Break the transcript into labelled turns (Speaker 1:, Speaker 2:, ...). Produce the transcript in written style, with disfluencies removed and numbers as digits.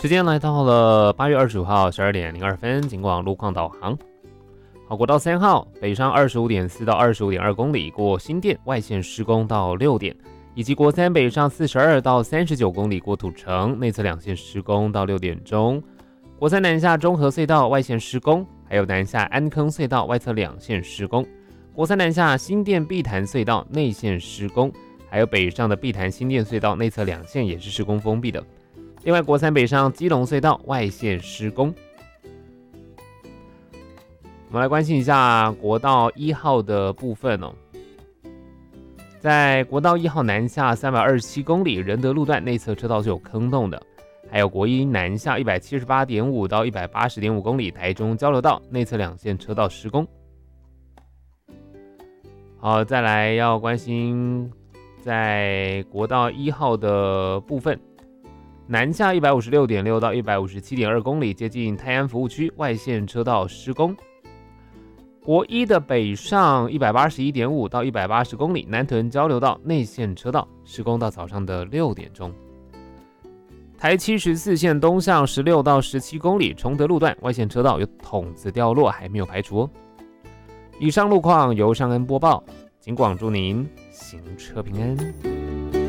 Speaker 1: 时间来到了8月25号12点02分，警广路况导航。好，国道3号北上25.4到25.2公里，过新店外线施工到6点，以及国3北上42到39公里，过土城内侧两线施工到6点钟。国3南下中和隧道外线施工，还有南下安坑隧道外侧两线施工。国3南下新店碧潭隧道内线施工，还有北上的碧潭新店隧道内侧两线也是施工封闭的。另外，国3北上基隆隧道外线施工。我们来关心一下国道1号的部分哦。在国道1号南下327公里仁德路段内侧车道是有坑洞的，还有国1南下178.5到180.5公里台中交流道内侧两线车道施工。好，再来要关心在国道1号的部分。南下156.6到157.2公里，接近泰安服务区外线车道施工。国1的北上181.5到180公里，南屯交流道内线车道施工到早上的6点钟。台74线东向16到17公里，崇德路段外线车道有筒子掉落，还没有排除哦。以上路况由尚恩播报，警广祝您行车平安。